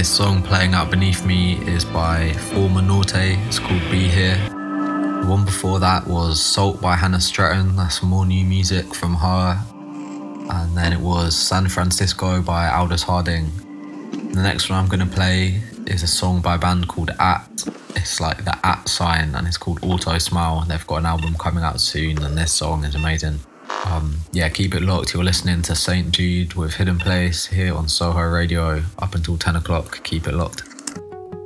This song playing out beneath me is by Former Norte. It's called Be Here. The one before that was Salt by Hannah Stratton. That's more new music from her. And then it was San Francisco by Aldous Harding. The next one I'm going to play is a song by a band called At. It's like the at sign and it's called Auto Smile. They've got an album coming out soon and this song is amazing. Yeah, keep it locked. You're listening to St. Jude with Hidden Place here on Soho Radio up until 10 o'clock. Keep it locked.